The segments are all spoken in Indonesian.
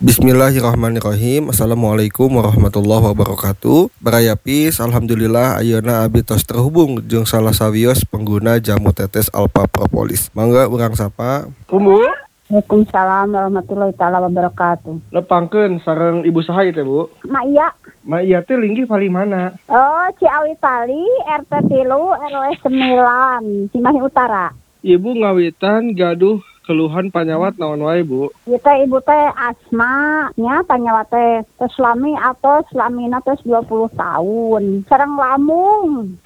Bismillahirrahmanirrahim. Assalamualaikum warahmatullahi wabarakatuh. Barayapis, alhamdulillah ayeuna abdi tos terhubung jeung salah sawios pengguna jamu tetes Alpha Propolis. Mangga urang sapa. Bu, Waalaikumsalam warahmatullahi taala wabarakatuh. lepangkeun sareng ibu saha ieu teh, Bu? Mak iya. Ma iya teh linggih pali mana? Oh, Ciawi Tali, RT 3, RW 9, Cimahi Utara. Ibu ngawitan gaduh keluhan panyawat naon wae, Bu? Ibu teh asma nya panyawat teh tos lami atau selamina tos 20 tahun. Sareng lambung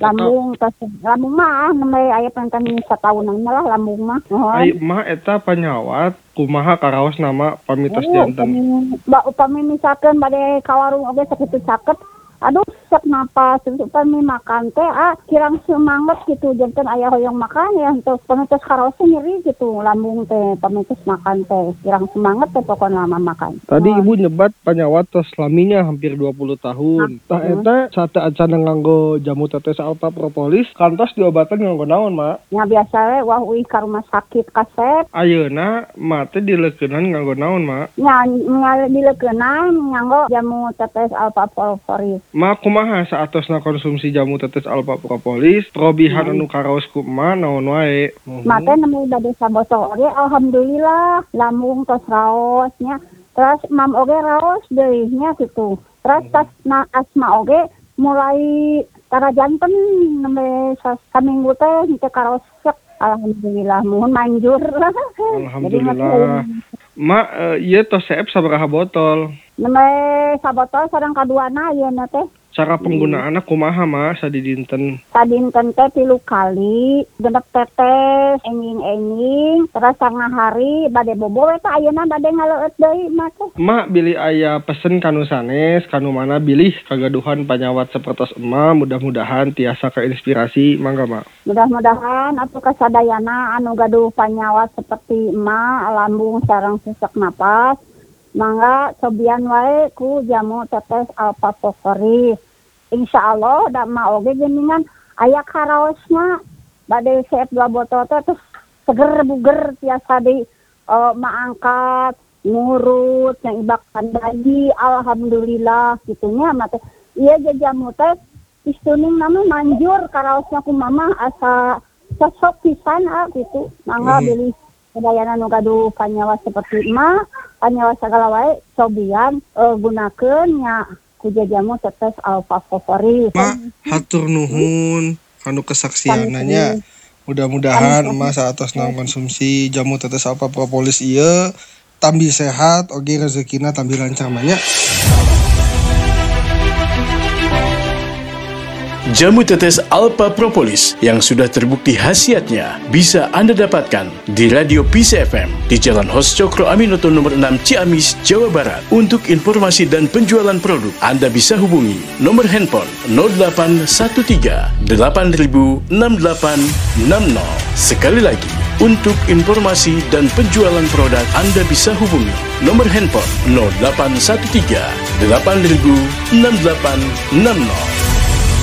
mah nembe aya pengen satahunan lah lambung mah. Ai mah eta panyawat kumaha karaos nama pamitos janten. Upami misalkan bade ka warung oge sakitu caket. Aduh, sesak napas, upami makan teh kirang semangat gitu, janten aya hoyong makan ya, untuk pamitos karaosnya nyeri gitu, lambung teh, pamitos makan teh, kirang semangat teh pokoknya lama makan. Tadi ibu nyebat panyawat tos laminya hampir 20 tahun. Tah eta sate acan nganggo jamu tetes Alpha Propolis, kantos diobatan nganggo naon, Mak? Ya biasa we wah uih ka rumah sakit kasep. Ayeuna mah teh dileukeunnan nganggo naon, Mak? Ya dileukeunnan nganggo jamu tetes Alpha Propolis. Ma kumaha saatosna konsumsi jamu tetes Alpha Propolis, probihan anu karaos kumaha naon wae. Mate nemu bade sabotol oge alhamdulillah lambung tos raosnya. Terus mam oge raos deui nya gitu. Terus tas asma oge mulai tara janten nembe saminggu teh henteu karaos sek. Alhamdulillah mohon manjur. Alhamdulillah. Ma ieu tos seep sabaraha botol? Nembe sabotol sareng kaduana ieu na teh. Cara penggunaanna kumaha, Ma, sadidinten? Sadinten teh 3 kali, genep tetes, enging-enging, terus sanga hari bade bobo eta ayeuna bade ngaleueut deui mah teh. Ma bilih aya pesen kanu sanes, kanu mana bilih kagaduhan panyawat sapertos emma, mudah-mudahan tiasa keinspirasi, mangga, Ma. Mudah-mudahan atuh kasadayana anu gaduh panyawat seperti emma, lambung sareng sesak napas. Mangga cobian wae ku jamu tetes Alpha Propolis. Insyaallah da ma oge geuningan aya karaosna bade seep 2 botol teh terus seger buger tiasa di maangkat ngurut yang ibakan lagi alhamdulillah gitunya mah teh. Ieu jamu teh istuning nama manjur karaosna ku mama asa cocok pisan gitu. Mangga bilih sadayana nu gaduh panyawat seperti emma, panyawat sagala wae cobian gunakeun nya ku jamu tetes Alpha Propolis. Ma, hatur nuhun anu kesaksiananya. Mudah-mudahan emas saatosna konsumsi jamu tetes Alpha Propolis ieu tambi sehat oge rezekina tambi lancar mah nya. Jamu tetes Alpha Propolis yang sudah terbukti khasiatnya bisa Anda dapatkan di Radio Peace FM di Jalan Hos Cokro Aminoto nomor 6 Ciamis, Jawa Barat. Untuk informasi dan penjualan produk, Anda bisa hubungi nomor handphone 0813 8000 6860. Sekali lagi, untuk informasi dan penjualan produk, Anda bisa hubungi nomor handphone 0813 8000 6860.